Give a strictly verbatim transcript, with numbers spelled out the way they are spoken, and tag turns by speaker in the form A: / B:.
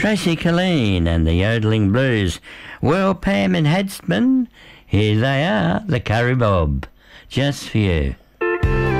A: Tracy Colleen and the Yodeling Blues. Well, Pam and Hadsman, here they are, the Curry Bob, just for you.